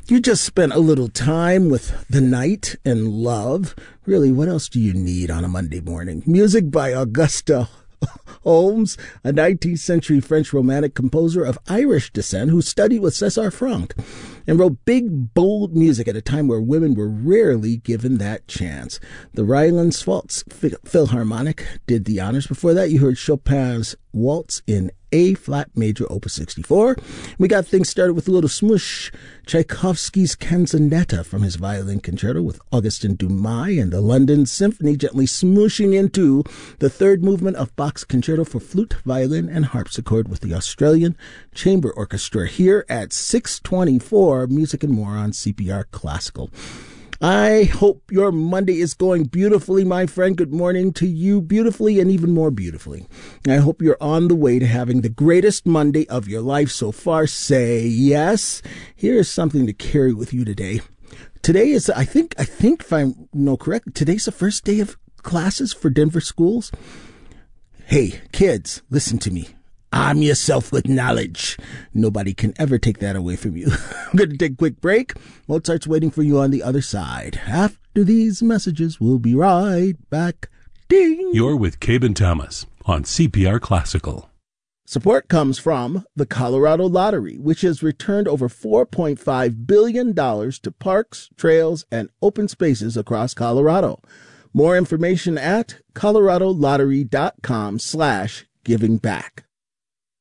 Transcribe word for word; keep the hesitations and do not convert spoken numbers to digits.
You just spent a little time with the night and love. Really, what else do you need on a Monday morning? Music by Augusta Holmes, a nineteenth century French romantic composer of Irish descent who studied with César Franck and wrote big, bold music at a time where women were rarely given that chance. The Rheinland-Pfalz Philharmonic did the honors. Before that, you heard Chopin's Waltz in A-flat major, opus sixty-four. We got things started with a little smush. Tchaikovsky's Canzonetta from his violin concerto with Augustin Dumay and the London Symphony gently smooshing into the third movement of Bach's Concerto for Flute, Violin, and Harpsichord with the Australian Chamber Orchestra here at six twenty-four. Music and more on C P R Classical. I hope your Monday is going beautifully, my friend. Good morning to you, beautifully and even more beautifully. I hope you're on the way to having the greatest Monday of your life so far. Say yes. Here's something to carry with you today. Today is, I think, I think if I know correct, today's the first day of classes for Denver schools. Hey, kids, listen to me. Arm yourself with knowledge. Nobody can ever take that away from you. I'm going to take a quick break. Mozart's waiting for you on the other side. After these messages, we'll be right back. Ding! You're with Cabe Thomas on C P R Classical. Support comes from the Colorado Lottery, which has returned over four point five billion dollars to parks, trails, and open spaces across Colorado. More information at coloradolottery.com slash giving back.